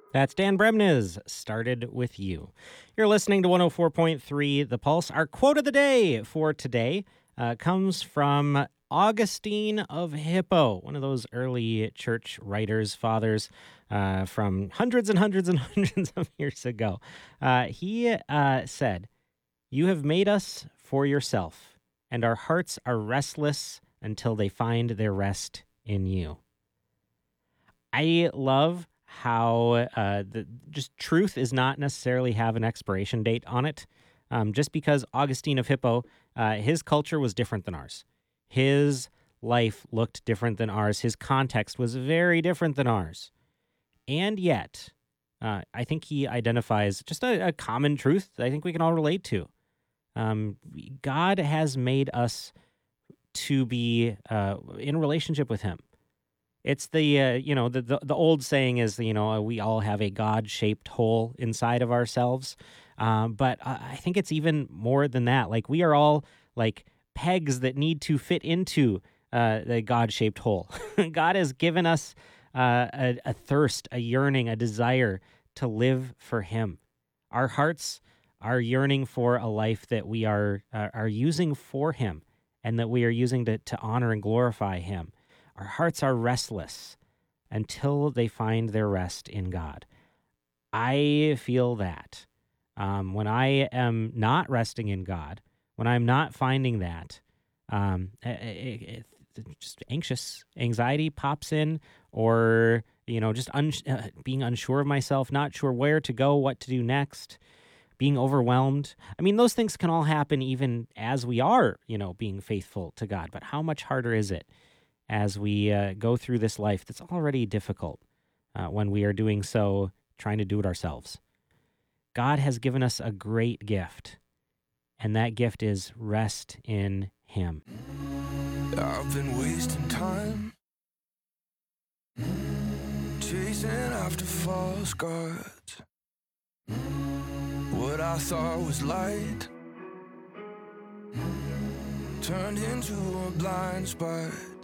That's Dan Bremnes, Started With You. You're listening to 104.3 The Pulse. Our quote of the day for today comes from Augustine of Hippo, one of those early church writers, fathers from hundreds and hundreds and hundreds of years ago. He said, "You have made us for yourself, and our hearts are restless until they find their rest in you." I love how just truth is not necessarily have an expiration date on it. Just because Augustine of Hippo, his culture was different than ours. His life looked different than ours. His context was very different than ours. And yet, I think he identifies just a common truth that I think we can all relate to. God has made us to be in relationship with Him. It's the old saying is, we all have a God-shaped hole inside of ourselves. But I think it's even more than that. Like, we are all like pegs that need to fit into the God-shaped hole. God has given us a thirst, a yearning, a desire to live for Him. Our hearts are yearning for a life that we are using for Him, and that we are using to honor and glorify Him. Our hearts are restless until they find their rest in God. I feel that when I am not resting in God, when I'm not finding that, just anxiety pops in, or just being unsure of myself, not sure where to go, what to do next, being overwhelmed. I mean, those things can all happen even as we are, being faithful to God. But how much harder is it as we go through this life that's already difficult when we are doing so, trying to do it ourselves? God has given us a great gift, and that gift is rest in Him. I've been wasting time chasing after false gods. What I thought was light turned into a blind spot.